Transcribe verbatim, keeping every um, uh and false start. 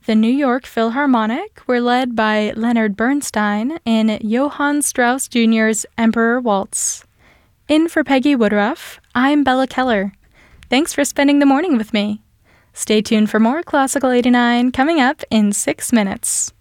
The New York Philharmonic were led by Leonard Bernstein in Johann Strauss Junior's Emperor Waltz. In for Peggy Woodruff, I'm Bella Keller. Thanks for spending the morning with me. Stay tuned for more Classical eighty-nine coming up in six minutes.